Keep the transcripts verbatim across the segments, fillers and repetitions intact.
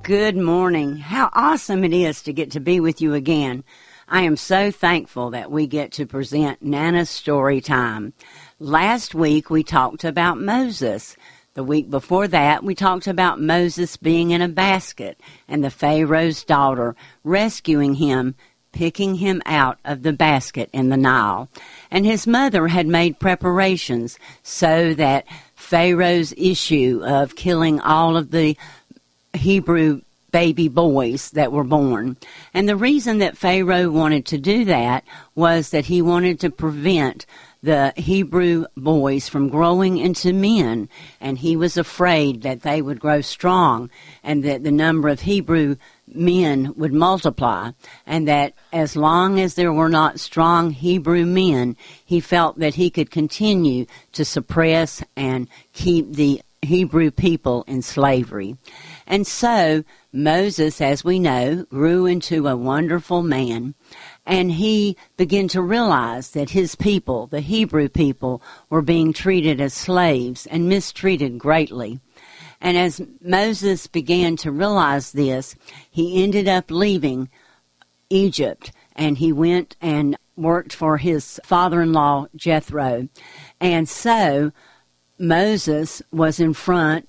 Good morning. How awesome it is to get to be with you again. I am so thankful that we get to present Nana's Story Time. Last week we talked about Moses. The week before that we talked about Moses being in a basket and the Pharaoh's daughter rescuing him, picking him out of the basket in the Nile. And his mother had made preparations so that Pharaoh's issue of killing all of the Hebrew baby boys that were born. And the reason that Pharaoh wanted to do that was that he wanted to prevent the Hebrew boys from growing into men, and he was afraid that they would grow strong and that the number of Hebrew men would multiply, and that as long as there were not strong Hebrew men, he felt that he could continue to suppress and keep the Hebrew people in slavery. And so Moses, as we know, grew into a wonderful man, and he began to realize that his people, the Hebrew people, were being treated as slaves and mistreated greatly. And as Moses began to realize this, he ended up leaving Egypt, and he went and worked for his father-in-law, Jethro. And so Moses was in front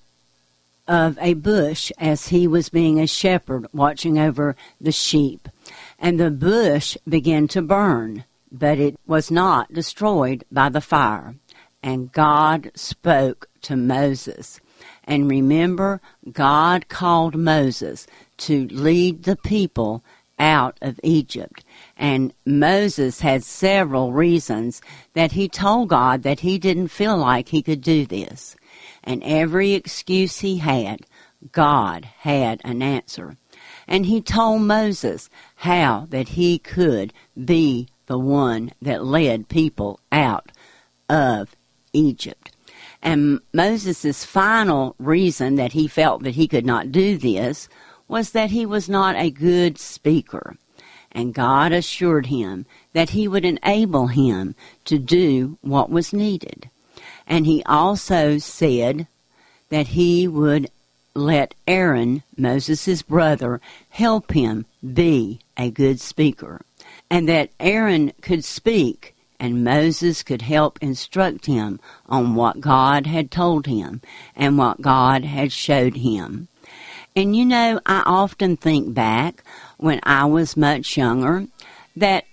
of a bush as he was being a shepherd watching over the sheep. And the bush began to burn, but it was not destroyed by the fire. And God spoke to Moses. And remember, God called Moses to lead the people out of Egypt. And Moses had several reasons that he told God that he didn't feel like he could do this. And every excuse he had, God had an answer. And he told Moses how that he could be the one that led people out of Egypt. And Moses' final reason that he felt that he could not do this was that he was not a good speaker. And God assured him that he would enable him to do what was needed. And he also said that he would let Aaron, Moses' brother, help him be a good speaker. And that Aaron could speak, and Moses could help instruct him on what God had told him and what God had showed him. And you know, I often think back when I was much younger that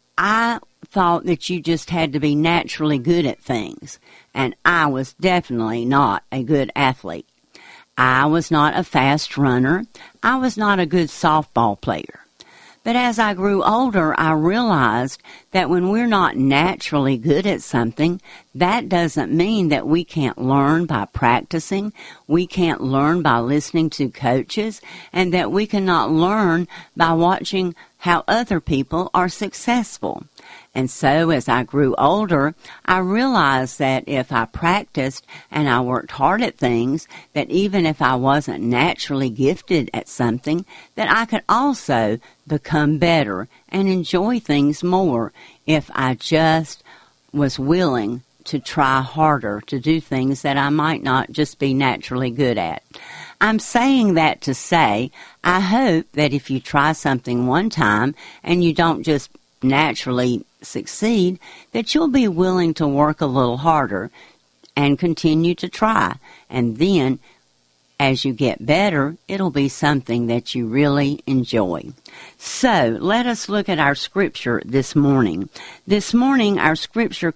I thought that you just had to be naturally good at things. And I was definitely not a good athlete. I was not a fast runner. I was not a good softball player. But as I grew older, I realized that when we're not naturally good at something, that doesn't mean that we can't learn by practicing, we can't learn by listening to coaches, and that we cannot learn by watching how other people are successful. And so as I grew older, I realized that if I practiced and I worked hard at things, that even if I wasn't naturally gifted at something, that I could also become better and enjoy things more if I just was willing to try harder to do things that I might not just be naturally good at. I'm saying that to say, I hope that if you try something one time and you don't just naturally succeed, that you'll be willing to work a little harder and continue to try. And then, as you get better, it'll be something that you really enjoy. So, let us look at our scripture this morning. This morning, our scripture